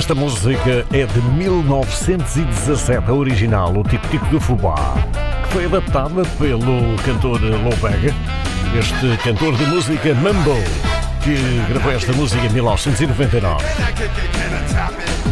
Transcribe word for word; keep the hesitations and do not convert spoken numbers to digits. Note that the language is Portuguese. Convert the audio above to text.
Esta música é de mil novecentos e dezassete, a original, o Tico Tico do Fubá, que foi adaptada pelo cantor Lou Bega, este cantor de música Mambo, que gravou esta música em mil novecentos e noventa e nove.